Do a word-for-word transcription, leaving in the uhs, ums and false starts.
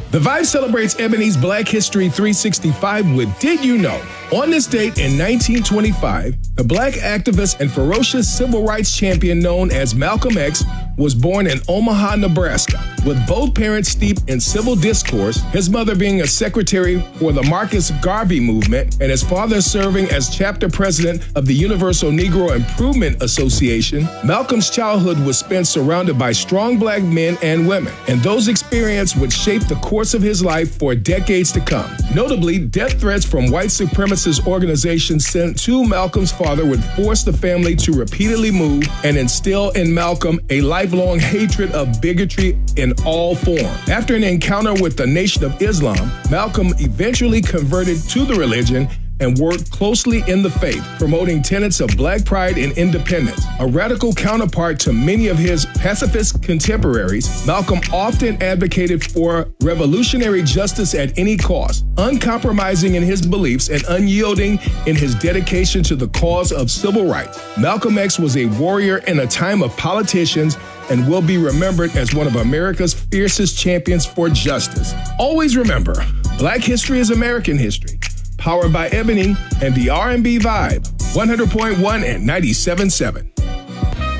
The Vibe celebrates Ebony's Black History three sixty-five with Did You Know? On this date in nineteen twenty-five, the black activist and ferocious civil rights champion known as Malcolm X was born in Omaha, Nebraska. With both parents steeped in civil discourse, his mother being a secretary for the Marcus Garvey movement and his father serving as chapter president of the Universal Negro Improvement Association, Malcolm's childhood was spent surrounded by strong black men and women, and those experiences would shape the course of his life for decades to come. Notably, death threats from white supremacist organizations sent to Malcolm's father would force the family to repeatedly move and instill in Malcolm a lifelong hatred of bigotry in all forms. After an encounter with the Nation of Islam, Malcolm eventually converted to the religion and worked closely in the faith, promoting tenets of black pride and independence. A radical counterpart to many of his pacifist contemporaries, Malcolm often advocated for revolutionary justice at any cost, uncompromising in his beliefs and unyielding in his dedication to the cause of civil rights. Malcolm X was a warrior in a time of politicians and will be remembered as one of America's fiercest champions for justice. Always remember, Black history is American history. Powered by Ebony and the R and B Vibe, one hundred point one and ninety-seven point seven.